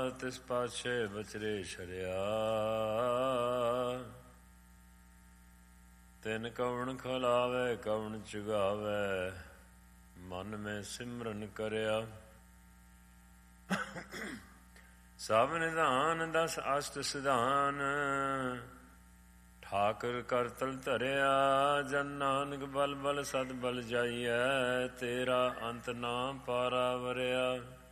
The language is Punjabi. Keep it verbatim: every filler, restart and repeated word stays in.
ਤਿਸ ਪਾਛੇ ਬਚਰੇ ਛੜਿਆ। ਤਿਨ ਕਵਣ ਖਲਾਵੇ ਕਵਣ ਚੁਗਾਵੇ, ਮਨ ਮੈਂ ਸਿਮਰਨ ਕਰਿਆ। ਸਭ ਨਿਧਾਨ ਦਸ ਅਸ਼ਟ ਸਿਧਾਨ, ਠਾਕੁਰ ਕਰਤਲ ਧਰਿਆ। ਜਨ ਨਾਨਕ ਬਲ ਬਲ ਸਦ ਬਲ ਜਾਈਐ, ਤੇਰਾ ਅੰਤ ਨਾ ਪਾਰਾ ਵਰਿਆ।